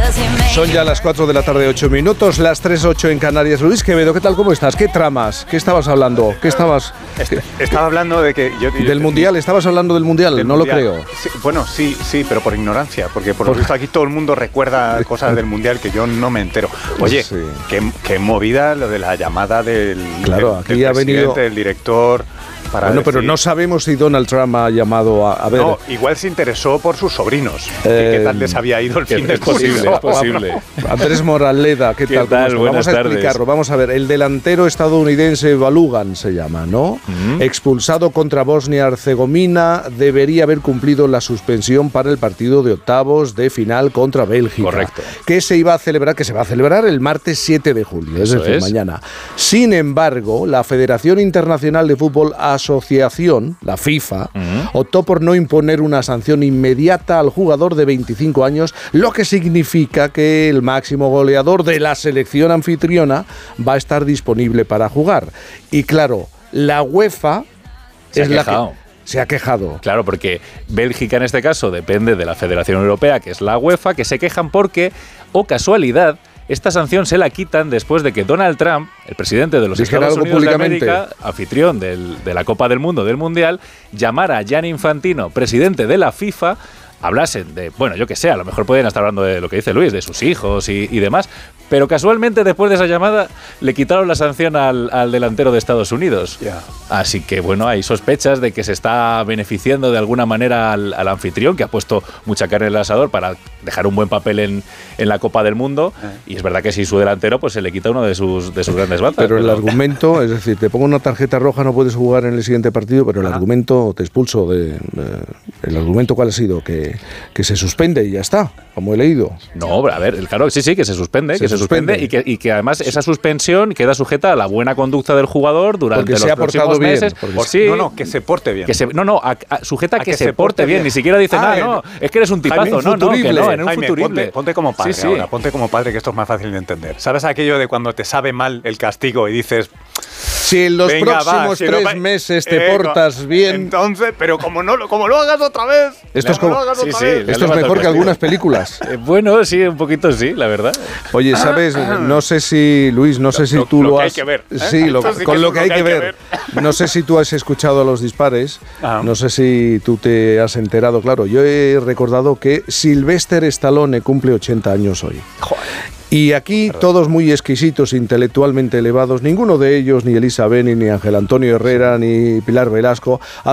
Son ya las 4 de la tarde, 8 minutos, las 3:08 en Canarias. Luis Quevedo, ¿qué tal? ¿Cómo estás? ¿Qué tramas? ¿Qué estabas hablando? ¿Qué estabas...? Estaba hablando de que... ¿Del Mundial? ¿Estabas hablando del Mundial? No mundial. Lo creo. Sí, bueno, sí, pero por ignorancia, porque por lo visto aquí todo el mundo recuerda cosas del Mundial que yo no me entero. Oye, sí. qué movida lo de la llamada del aquí ha venido el director... Bueno, pero no sabemos si Donald Trump ha llamado a ver... No, igual se interesó por sus sobrinos. ¿Qué tal les había ido el fin de posible? Es posible. Andrés Moraleda, ¿qué tal? Vamos a explicarlo. Vamos a ver, el delantero estadounidense Balogun se llama, ¿no? Expulsado contra Bosnia-Herzegovina, debería haber cumplido la suspensión para el partido de octavos de final contra Bélgica. Correcto. Que se va a celebrar el martes 7 de julio, es decir, mañana. Sin embargo, la Federación Internacional de Fútbol Asociación, la FIFA, optó por no imponer una sanción inmediata al jugador de 25 años, lo que significa que el máximo goleador de la selección anfitriona va a estar disponible para jugar. Y claro, la UEFA se ha quejado. Claro, porque Bélgica en este caso depende de la Federación Europea, que es la UEFA, que se quejan porque, casualidad, esta sanción se la quitan después de que Donald Trump, el presidente de los Estados Unidos de América, anfitrión de la Copa del Mundo, del Mundial, llamara a Gianni Infantino, presidente de la FIFA, hablasen de, bueno, yo que sé, a lo mejor podrían estar hablando de lo que dice Luis, de sus hijos y demás, pero casualmente después de esa llamada le quitaron la sanción al delantero de Estados Unidos. Yeah. Así que bueno, hay sospechas de que se está beneficiando de alguna manera al anfitrión, que ha puesto mucha carne en el asador para dejar un buen papel en la Copa del Mundo, y es verdad que si su delantero pues se le quita uno de sus grandes batas. Pero el argumento, es decir, te pongo una tarjeta roja, no puedes jugar en el siguiente partido, pero el argumento, te expulso el argumento ¿cuál ha sido? Que se suspende y ya está, como he leído. No, a ver, claro, sí, que se suspende, y que además esa suspensión queda sujeta a la buena conducta del jugador durante los próximos meses. Que se porte bien. Sujeta a que se porte bien, ni siquiera dice nada, no, es que eres un tipazo, en un futurible. Ponte como padre ahora, ponte como padre, que esto es más fácil de entender. ¿Sabes aquello de cuando te sabe mal el castigo y dices... Si en los próximos 3 meses te portas bien... Entonces, pero como lo hagas otra vez... Esto es mejor que algunas películas. Bueno, sí, un poquito sí, la verdad. Oye, ¿sabes? No sé si, Luis, no sé si tú lo has... Hay que ver. Sí, con lo que hay que ver. No sé si tú has escuchado a los dispares, no sé si tú te has enterado. Claro, yo he recordado que Sylvester Stallone cumple 80 años hoy. Joder. Y aquí todos muy exquisitos, intelectualmente elevados, ninguno de ellos, ni Elisa Beni, ni Ángel Antonio Herrera, ni Pilar Velasco,